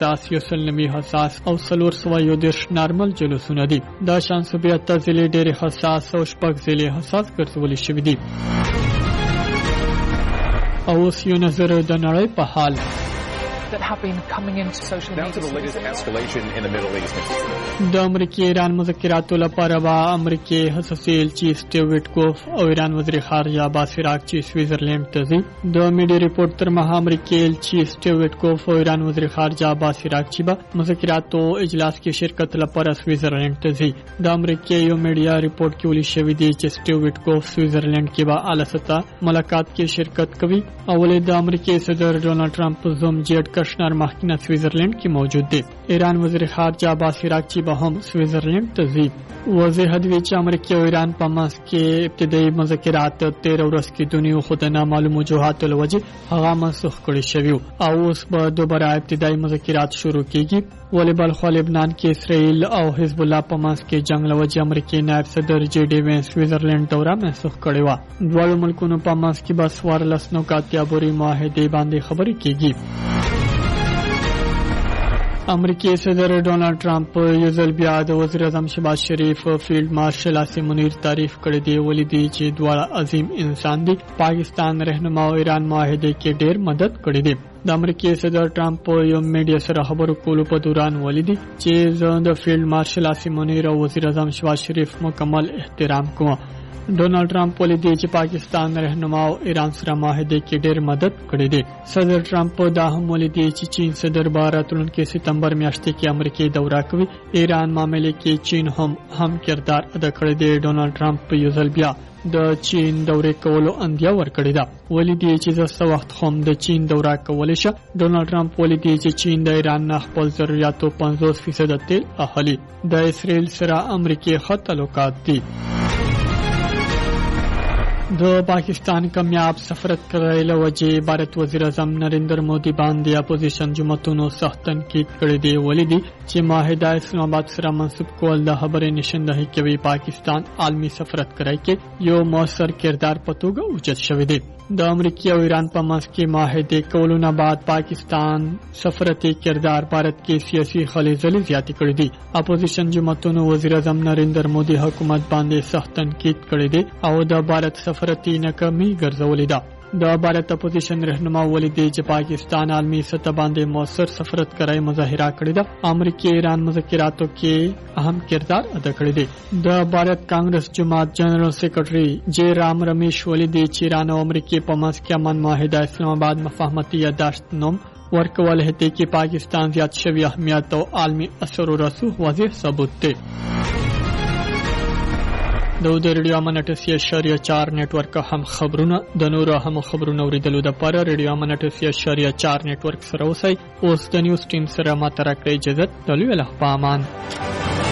حساس، 190 حساس او 410 نارمل جلوسونه دي. دا شان 72 ضلع ډېر حساس او 6 ضلع حساس ګرځولې شوې دي. او اوس یو نظر د نړۍ په حال. That have been coming into social media. Now to the latest escalation in the Middle East. د امریکای ایران مذاکراتو لپاره با امریکای حساسي الچی سټیو ویټکوف او ایران وزیر خارجه عباس عراقچی سویزرلند ته ځي. د میډیا ریپورت تر مها امریکای الچی سټیو ویټکوف او ایران وزیر خارجه عباس عراقچی به مذاکراتو اجلاس کې شرکت لپاره سویزرلند ته ځي. د امریکای یو میډیا ریپورت کې ویل شوی دی چې سټیو ویټکوف سویزرلند کې به اعلی سطح ملاقات کې شرکت کوي. اول د امریکای صدر ډونالد ټرمپ زوم جیډ کشنر مخکینه سویزرلند کې موجود دی. ایران وزیر خارجه عباس عراقچی به هم سویزرلند ته ځي. واضح دی چې امریکا او ایران په منځ کې ابتدایي مذاکرات 13 ورځ کې دونیو خدانه معلومه وجوهات لوجه هغه منسوخ کړي شوی او اوس به دوباره ابتدایي مذاکرات شروع کیږي. ولی بلخ لبنان کې اسرائیل او حزب الله په منځ کې جنگ لوجه امریکای نائب صدر جی ډی وینس سویزرلند دوره منسوخ کړي و. دواړو ملکونو په منځ کې بس ورلس نوکاتیا بوري معاهده باندې خبرې کیږي. امریکای صدر ډونالد ټرمپ یو ځل بیا د وزیر اعظم شهباز شریف فیلډ مارشل عاصم منیر تعریف کړی دی. ولې دی چې دواړه عظیم انسان دي. پاکستان رهنما او ایران معاهده کې ډېر مدد کړی دی. د امریکای صدر ټرمپ یو میډیا سره خبرو کولو په دوران ولیدي چې زه د فیلډ مارشل عاصم منیر او وزیر اعظم شهباز شریف مکمل احترام کوم. ډونالد ټرمپ ولیدي چې پاکستان رهنما او ایران سره معاهده کې ډېر مدد کړی دی. صدر ټرمپ دا هم ولیدي چې چین صدر باراتونکو سپتمبر میاشتې کې امریکای دوره کوي. ایران معاملې کې چین هم کردار ادا کړی دی. ډونالد ټرمپ یو ځل بیا د چین دورې کولو اندیا ورکړی دا. ولیدي چې زه وخت هم د چین دوره کولای شم. ډونالد ټرمپ ولیدي چې چین د ایران نه خپل ضرورتو 50% تیل اخلي. د اسرائیل سره امریکای ښه تعلقات دي. د پاکستان کامیاب سفارت کرایله وجه بھارت وزیر اعظم نریندر مودي باندې اپوزیشن جماعتونو سخت تنقید کړی دی. ولیدي چې معاهده اسلام آباد سره منسوب کول د خبرې نشاندهي کوي پاکستان عالمی سفارت کرای کې یو موثر کردار په توګه اوچت شوی دی. د امریکا او ایران په منځ کې معاهده کولو نه بعد پاکستان سفارتي کردار بھارت کې سیاسي خلیزلي زیاتې کړې دي. اپوزیشن جماعتونو وزیر اعظم نریندر مودي حکومت باندې سخت تنقید کړی دی او د بھارت سفارتي ناکامي ګرځولې ده. د بھارت اپوزیشن رهنما ولیدي چې پاکستان عالمی سطح باندې موثر سفارت کرای مظاهره کړې ده. امریکا ایران مذاکراتو کې اهم کردار ادا کړی دی. د بھارت کانګرس جماعت جنرال سیکریټري جے رام رمیش ولیدي چې ایران او امریکا په منځ کې امن معاهده اسلام آباد مفاهمتي یادداشت نوم ورکول هته کې پاکستان زیات شوی اهمیت او عالمی اثر و رسوخ واضح ثبوت دی. د ریډیو امنیت 4 نیټورک هم خبرونه د نورو هم خبرونه اوریدلو د لپاره ریډیو امنیت 4 نیټورک سره اوسئ. اوس د نیوز ټیم سره ماته راکړئ اجازه. د لوی الله په امان.